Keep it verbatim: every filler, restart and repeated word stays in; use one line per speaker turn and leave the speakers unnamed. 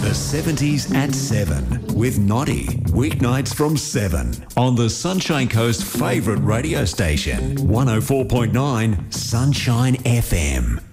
The seventies at seven with Noddy. Weeknights from seven on the Sunshine Coast favourite radio station, one oh four point nine Sunshine F M.